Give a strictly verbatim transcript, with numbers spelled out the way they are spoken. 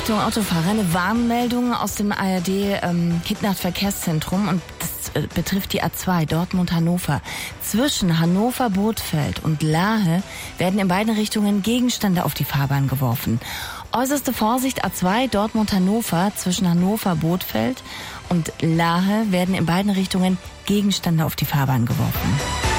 Achtung Autofahrer, eine Warnmeldung aus dem A R D ähm, Kidnacht-Verkehrszentrum und das äh, betrifft die A zwei Dortmund-Hannover. Zwischen Hannover-Bothfeld und Lahe werden in beiden Richtungen Gegenstände auf die Fahrbahn geworfen. Äußerste Vorsicht, A zwei Dortmund-Hannover, zwischen Hannover-Bothfeld und Lahe werden in beiden Richtungen Gegenstände auf die Fahrbahn geworfen.